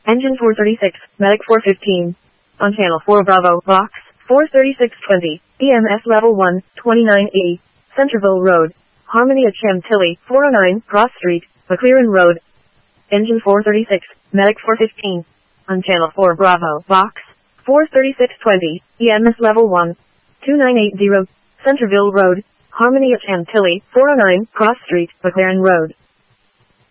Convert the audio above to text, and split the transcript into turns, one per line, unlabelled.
Engine 436, Medic 415. On Channel 4 Bravo, Box 43620, EMS Level 1, 2980, Centerville Road, Harmony at Chantilly, 409, Cross Street, McLaren Road. Engine 436, Medic 415. On Channel 4 Bravo, Box 43620, EMS Level 1, 2980, Centerville Road, Harmony at Chantilly, 409, Cross Street, McLaren Road.